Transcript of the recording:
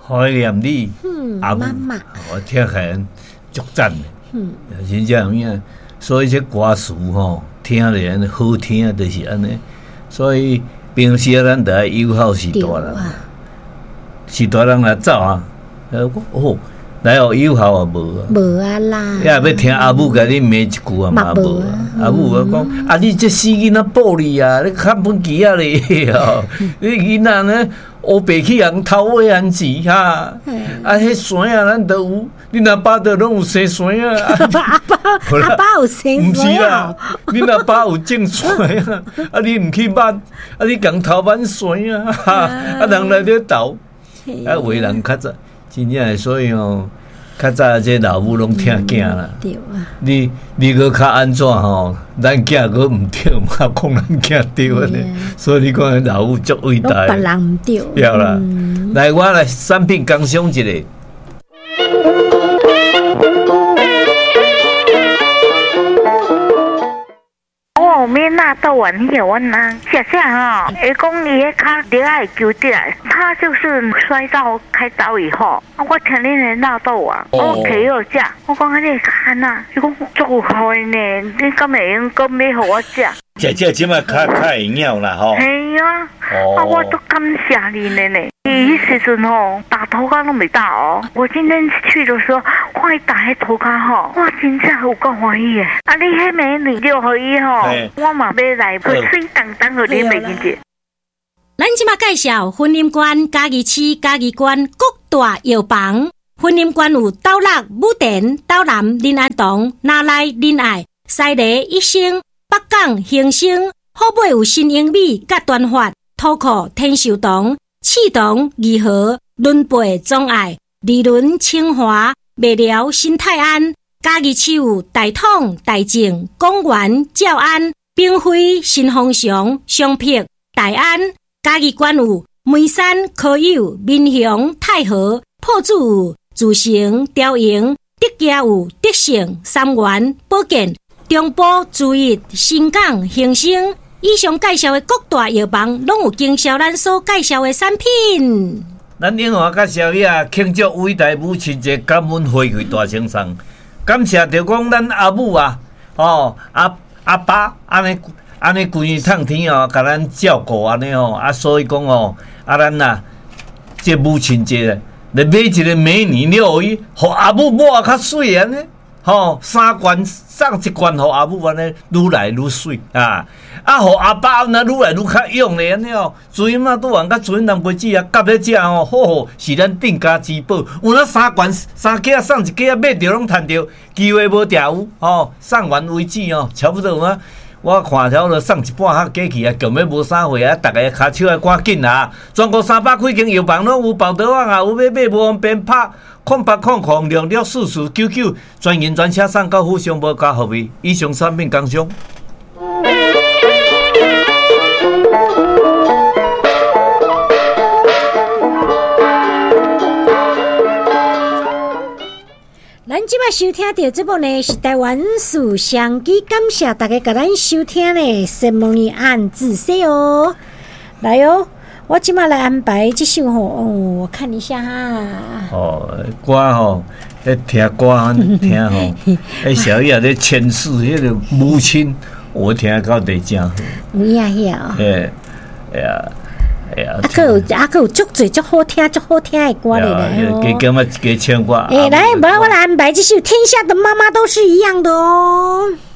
怀念你阿母，我听起来足赞的，真正有影。所以这歌词吼，听着好听，就是安尼。所以平时咱得友好是大人，是大人来走啊。来哦，友好啊无啊， 无啊啦。 也要听阿母甲你骂一句啊嘛无啊。阿母我讲啊，你这死囡仔暴力啊，你看本机啊咧哦，你囡仔呢？乌白去人头尾安治哈，啊，迄山啊，咱都有，恁阿爸都拢有生山啊。 阿爸有生山啊？ 恁阿爸有种山啊，啊，你唔去捌，啊，你共头挽山啊，啊，人来咧斗，啊，为人较早。真正所以哦，较早这老母拢听囝啦。对啊。你搁较安怎吼？咱囝搁唔对，嘛讲咱囝对咧。所以你讲老母足伟大。 别人唔对。 对啦，来我来产品工商一个。 面纳豆丸有问啊，小夏哈，讲伊迄卡恋爱纠结，他就是摔倒开刀以后，我听恁的纳豆丸，我给我食，我讲安尼看啊，伊讲足好呢，你敢会用讲要互我食？ 食即摆较会晓啦吼。 系啊，啊我都感谢你呢。伊迄时阵吼打头壳拢未打哦，我今天去的时候，看伊打迄头壳吼，哇真正有够欢喜的。啊你迄美女就互伊吼，我嘛要来去水当当互你美金姐。 咱即马介绍婚姻馆嘉义市嘉义县各大药房，婚姻馆有斗六、武田、斗南、林安堂、哪来林爱、西螺、一星、北港、兴盛，好尾有新英美、甲端发、土库、天寿堂、启堂、义和、伦培、忠爱、利伦、清华、麦寮、新泰安，嘉义市有大统、大正、公园、照安、并辉、新丰祥、双碧、大安。嘉义县有梅山、科友、民雄、太和，破子有自成、雕营，德家有德盛、三元、保健。中部、注意、新港、兴盛，以上介绍的各大药房，拢有经销咱所介绍的产品。 咱永华甲宵夜庆祝伟大母亲节感恩回馈大清送，感谢着讲咱阿母啊，阿爸安尼规趟天哦，甲咱照顾安尼哦，啊，所以讲哦，啊咱呐，这母亲节来买一个美年料衣，互阿母抹啊较水安尼。3罐送1罐，互阿母安尼愈来愈水啊！互阿爸安尼愈来愈较勇咧安尼哦。主因嘛拄完甲主因人杯子啊，夹咧食哦，好是咱定家之宝。有那3罐3架送1架，买着拢趁着，机会无定有送完为止哦，差不多啊。我看条就送一半盒过去啊，根本无啥货啊！大家骹手啊赶紧啊！全国300几间药房拢有报道啊，有要买无方便拍0800664499，专营专车送到府上无加服务。以上产品工商。 咱即摆收听到节目呢是台湾属相机，感谢大家甲咱收听呢，节目呢按仔细哦。来哦，我即摆来安排这首我看一下哈。 歌听歌听宵夜咧诠释迄个母亲，我听到得真好。 有影哦。还有足侪足好听的歌咧哦。 加唱歌。 来，不然我来安排这首《天下的妈妈都是一样的》哦。